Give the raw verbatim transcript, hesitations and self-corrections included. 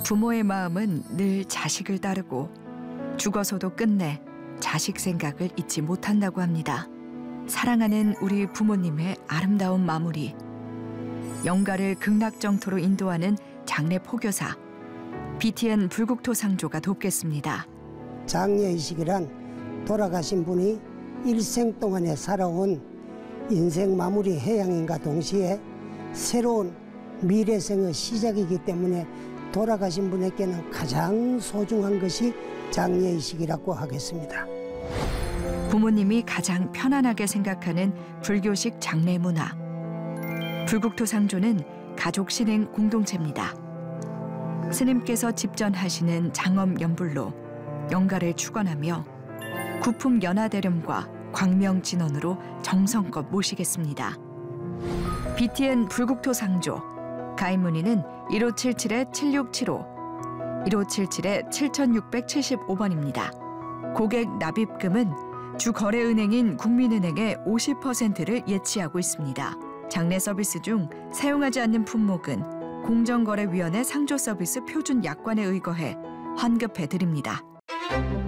부모의 마음은 늘 자식을 따르고 죽어서도 끝내 자식 생각을 잊지 못한다고 합니다. 사랑하는 우리 부모님의 아름다운 마무리. 영가를 극락정토로 인도하는 장례 포교사 비티엔 불국토상조가 돕겠습니다. 장례의식이란 돌아가신 분이 일생 동안에 살아온 인생 마무리 해양인과 동시에 새로운 미래생의 시작이기 때문에 돌아가신 분에게는 가장 소중한 것이 장례의식이라고 하겠습니다. 부모님이 가장 편안하게 생각하는 불교식 장례 문화. 불국토상조는 가족 신행 공동체입니다. 스님께서 집전하시는 장엄 연불로 영가를 축원하며 구품 연화대렴과 광명진원으로 정성껏 모시겠습니다. 비티엔 불국토상조 가입 문의는 일오칠칠 칠육칠오, 일오칠칠 칠육칠오 번입니다. 고객 납입금은 주거래은행인 국민은행의 오십 퍼센트를 예치하고 있습니다. 장례 서비스 중 사용하지 않는 품목은 공정거래위원회 상조 서비스 표준 약관에 의거해 환급해 드립니다.